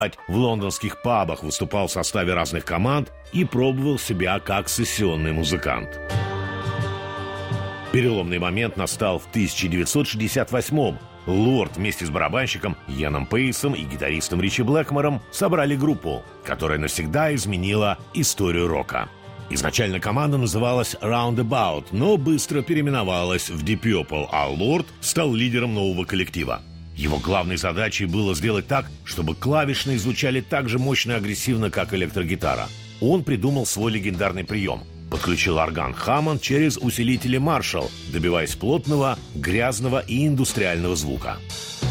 в лондонских пабах, выступал в составе разных команд и пробовал себя как сессионный музыкант. Переломный момент настал в 1968-м. Лорд вместе с барабанщиком Яном Пейсом и гитаристом Ричи Блэкмором собрали группу, которая навсегда изменила историю рока. Изначально команда называлась Roundabout, но быстро переименовалась в Deep Purple, а Лорд стал лидером нового коллектива. Его главной задачей было сделать так, чтобы клавишные звучали так же мощно и агрессивно, как электрогитара. Он придумал свой легендарный прием. Подключил орган Hammond через усилители Marshall, добиваясь плотного, грязного и индустриального звука.